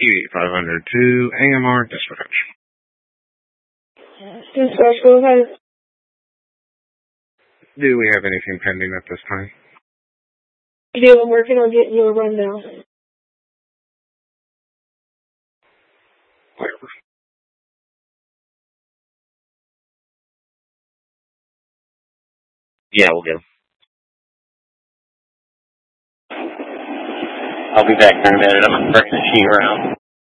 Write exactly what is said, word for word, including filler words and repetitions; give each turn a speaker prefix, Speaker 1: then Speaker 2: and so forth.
Speaker 1: eighty-five hundred two A M R dispatch.
Speaker 2: Dispatch, go ahead.
Speaker 1: Do we have anything pending at this time?
Speaker 2: Do I'm working on getting you a rundown.
Speaker 1: Whatever.
Speaker 3: Yeah, we'll go. I'll be back in a minute. I'm bringing the machine around.